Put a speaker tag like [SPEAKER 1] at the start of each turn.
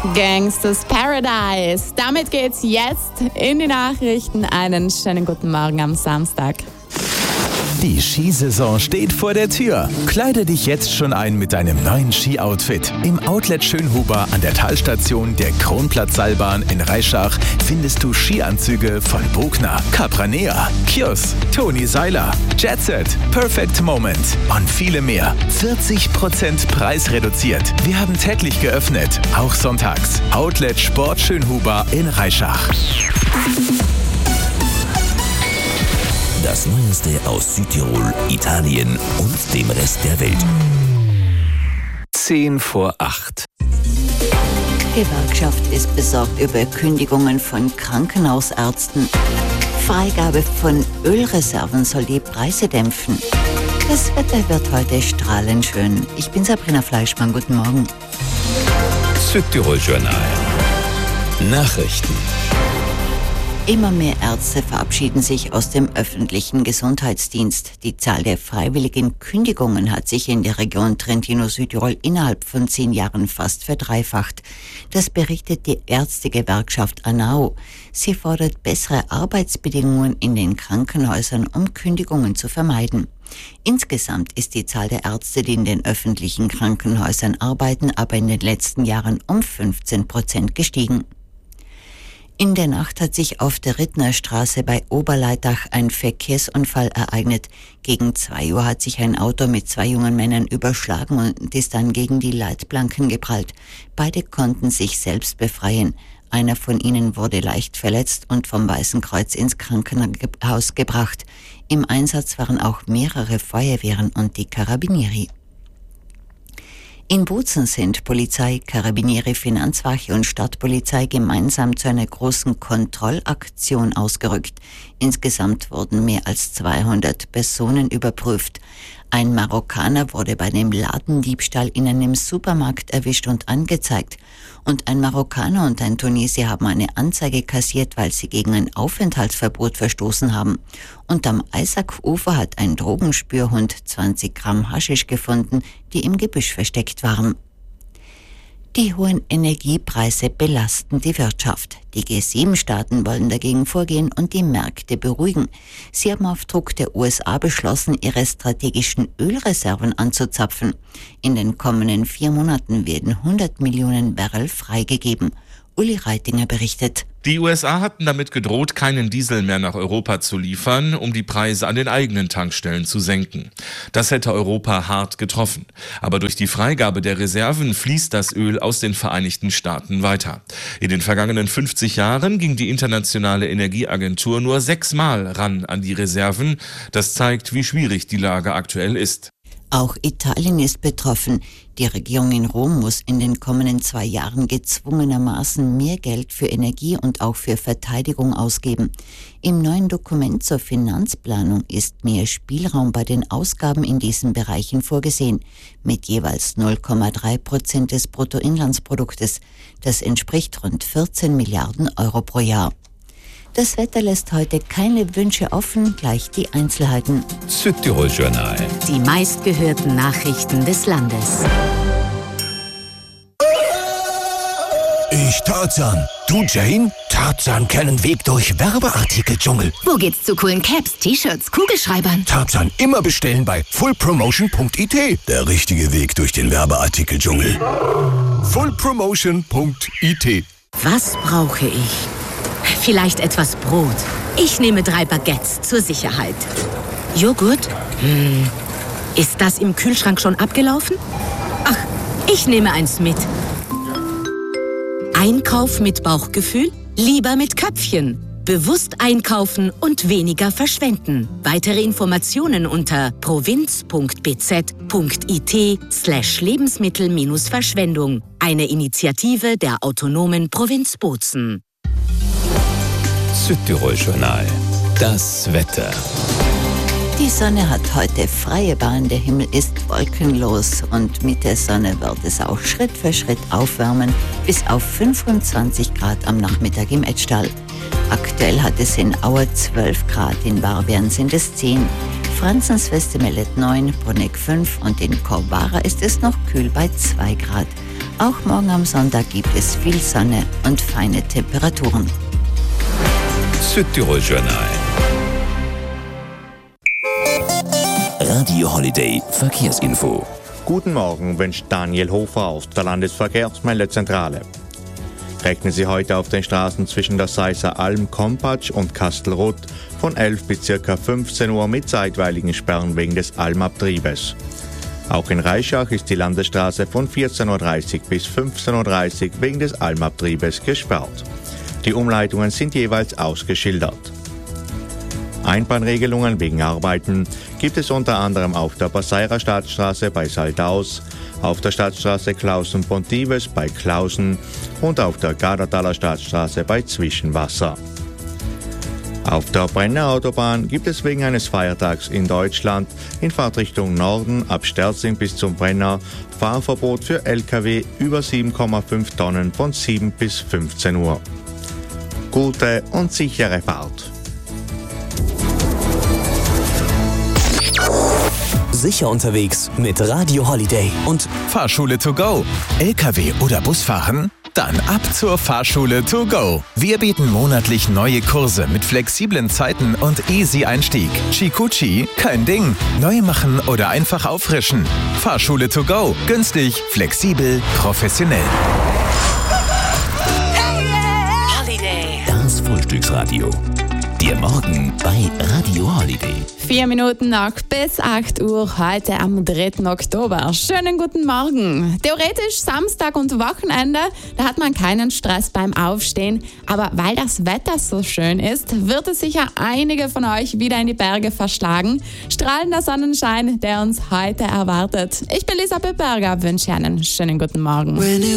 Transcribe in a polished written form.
[SPEAKER 1] Gangsters Paradise. Damit geht's jetzt in die Nachrichten. Einen schönen guten Morgen am Samstag.
[SPEAKER 2] Die Skisaison steht vor der Tür. Kleide dich jetzt schon ein mit deinem neuen Ski-Outfit. Im Outlet Schönhuber an der Talstation der Kronplatz-Seilbahn in Reischach findest du Skianzüge von Bogner, Capranea, Kjos, Toni Seiler, Jetset, Perfect Moment und viele mehr. 40% preisreduziert. Wir haben täglich geöffnet, auch sonntags. Outlet Sport Schönhuber in Reischach.
[SPEAKER 3] Das Neueste aus Südtirol, Italien und dem Rest der Welt.
[SPEAKER 2] 7:10.
[SPEAKER 4] Die Gewerkschaft ist besorgt über Kündigungen von Krankenhausärzten. Freigabe von Ölreserven soll die Preise dämpfen. Das Wetter wird heute strahlend schön. Ich bin Sabrina Fleischmann, guten Morgen.
[SPEAKER 3] Südtirol Journal. Nachrichten.
[SPEAKER 4] Immer mehr Ärzte verabschieden sich aus dem öffentlichen Gesundheitsdienst. Die Zahl der freiwilligen Kündigungen hat sich in der Region Trentino-Südtirol innerhalb von 10 Jahren fast verdreifacht. Das berichtet die Ärztegewerkschaft ANAO. Sie fordert bessere Arbeitsbedingungen in den Krankenhäusern, um Kündigungen zu vermeiden. Insgesamt ist die Zahl der Ärzte, die in den öffentlichen Krankenhäusern arbeiten, aber in den letzten Jahren um 15% gestiegen. In der Nacht hat sich auf der Rittnerstraße bei Oberleitach ein Verkehrsunfall ereignet. Gegen 2 Uhr hat sich ein Auto mit 2 jungen Männern überschlagen und ist dann gegen die Leitplanken geprallt. Beide konnten sich selbst befreien. Einer von ihnen wurde leicht verletzt und vom Weißen Kreuz ins Krankenhaus gebracht. Im Einsatz waren auch mehrere Feuerwehren und die Carabinieri. In Bozen sind Polizei, Carabinieri, Finanzwache und Stadtpolizei gemeinsam zu einer großen Kontrollaktion ausgerückt. Insgesamt wurden mehr als 200 Personen überprüft. Ein Marokkaner wurde bei einem Ladendiebstahl in einem Supermarkt erwischt und angezeigt. Und ein Marokkaner und ein Tunesier haben eine Anzeige kassiert, weil sie gegen ein Aufenthaltsverbot verstoßen haben. Und am Eisack-Ufer hat ein Drogenspürhund 20 Gramm Haschisch gefunden, die im Gebüsch versteckt waren. Die hohen Energiepreise belasten die Wirtschaft. Die G7-Staaten wollen dagegen vorgehen und die Märkte beruhigen. Sie haben auf Druck der USA beschlossen, ihre strategischen Ölreserven anzuzapfen. In den kommenden 4 Monaten werden 100 Millionen Barrel freigegeben. Uli Reitinger berichtet.
[SPEAKER 5] Die USA hatten damit gedroht, keinen Diesel mehr nach Europa zu liefern, um die Preise an den eigenen Tankstellen zu senken. Das hätte Europa hart getroffen. Aber durch die Freigabe der Reserven fließt das Öl aus den Vereinigten Staaten weiter. In den vergangenen 50 Jahren ging die Internationale Energieagentur nur 6-mal ran an die Reserven. Das zeigt, wie schwierig die Lage aktuell ist.
[SPEAKER 4] Auch Italien ist betroffen. Die Regierung in Rom muss in den kommenden 2 Jahren gezwungenermaßen mehr Geld für Energie und auch für Verteidigung ausgeben. Im neuen Dokument zur Finanzplanung ist mehr Spielraum bei den Ausgaben in diesen Bereichen vorgesehen, mit jeweils 0,3% des Bruttoinlandsproduktes. Das entspricht rund 14 Milliarden Euro pro Jahr. Das Wetter lässt heute keine Wünsche offen, gleich die Einzelheiten.
[SPEAKER 3] Südtirol Journal.
[SPEAKER 6] Die meistgehörten Nachrichten des Landes.
[SPEAKER 7] Ich Tarzan. Du Jane? Tarzan kennen Weg durch Werbeartikeldschungel.
[SPEAKER 6] Wo geht's zu coolen Caps, T-Shirts, Kugelschreibern?
[SPEAKER 7] Tarzan immer bestellen bei fullpromotion.it. Der richtige Weg durch den Werbeartikeldschungel. fullpromotion.it.
[SPEAKER 6] Was brauche ich? Vielleicht etwas Brot. Ich nehme 3 Baguettes zur Sicherheit. Joghurt? Ist das im Kühlschrank schon abgelaufen? Ach, ich nehme eins mit. Einkauf mit Bauchgefühl? Lieber mit Köpfchen. Bewusst einkaufen und weniger verschwenden. Weitere Informationen unter provinz.bz.it/Lebensmittel-Verschwendung. Eine Initiative der autonomen Provinz Bozen.
[SPEAKER 3] Südtirol Journal. Das Wetter.
[SPEAKER 4] Die Sonne hat heute freie Bahn, der Himmel ist wolkenlos und mit der Sonne wird es auch Schritt für Schritt aufwärmen bis auf 25 Grad am Nachmittag im Etschtal. Aktuell hat es in Auer 12 Grad, in Barwern sind es 10. Franzensweste meldet 9, Bruneck 5 und in Korbara ist es noch kühl bei 2 Grad. Auch morgen am Sonntag gibt es viel Sonne und feine Temperaturen.
[SPEAKER 3] Südtirol Journal. Radio Holiday Verkehrsinfo.
[SPEAKER 8] Guten Morgen, wünscht Daniel Hofer aus der Landesverkehrsmeldezentrale. Rechnen Sie heute auf den Straßen zwischen der Seisser Alm, Kompatsch und Kastelruth von 11 bis ca. 15 Uhr mit zeitweiligen Sperren wegen des Almabtriebes. Auch in Reischach ist die Landesstraße von 14.30 Uhr bis 15.30 Uhr wegen des Almabtriebes gesperrt. Die Umleitungen sind jeweils ausgeschildert. Einbahnregelungen wegen Arbeiten gibt es unter anderem auf der Passeirer Stadtstraße bei Saldaus, auf der Stadtstraße Klausen-Pontives bei Klausen und auf der Gardertaler Stadtstraße bei Zwischenwasser. Auf der Brenner Autobahn gibt es wegen eines Feiertags in Deutschland in Fahrtrichtung Norden ab Sterzing bis zum Brenner Fahrverbot für Lkw über 7,5 Tonnen von 7 bis 15 Uhr. Gute und sichere Fahrt.
[SPEAKER 9] Sicher unterwegs mit Radio Holiday und
[SPEAKER 2] Fahrschule to go. LKW oder Busfahren? Dann ab zur Fahrschule to go. Wir bieten monatlich neue Kurse mit flexiblen Zeiten und easy Einstieg. Chikuchi, kein Ding. Neu machen oder einfach auffrischen. Fahrschule to go. Günstig, flexibel, professionell.
[SPEAKER 3] Das Frühstücksradio. Der Morgen bei Radio Holiday.
[SPEAKER 1] 4 Minuten nach bis 8 Uhr heute am 3. Oktober. Schönen guten Morgen. Theoretisch Samstag und Wochenende, da hat man keinen Stress beim Aufstehen. Aber weil das Wetter so schön ist, wird es sicher einige von euch wieder in die Berge verschlagen. Strahlender Sonnenschein, der uns heute erwartet. Ich bin Lisa Berger, wünsche einen schönen guten Morgen.